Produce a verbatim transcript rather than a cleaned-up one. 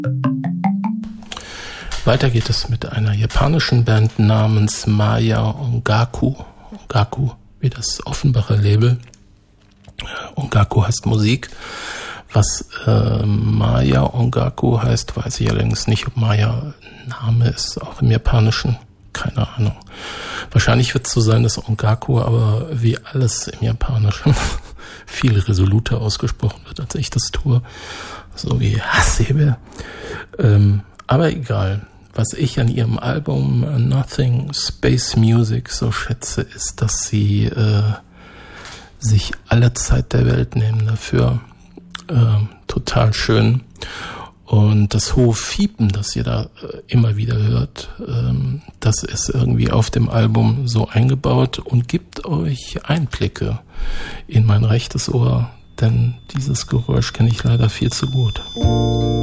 Weiter geht es mit einer japanischen Band namens Maya Ongaku. Ongaku, wie das Offenbacher Label. Ongaku heißt Musik. Was äh, Maya Ongaku heißt, weiß ich allerdings nicht, ob Maya Name ist, auch im Japanischen. Keine Ahnung. Wahrscheinlich wird es so sein, dass Ongaku aber wie alles im Japanischen viel resoluter ausgesprochen wird, als ich das tue. So wie Hasebe. Ähm, aber egal. Was ich an ihrem Album Nothing Space Music so schätze, ist, dass sie äh, sich alle Zeit der Welt nehmen dafür. Äh, total schön. Und das hohe Fiepen, das ihr da äh, immer wieder hört, ähm, das ist irgendwie auf dem Album so eingebaut und gibt euch Einblicke in mein rechtes Ohr, denn dieses Geräusch kenne ich leider viel zu gut.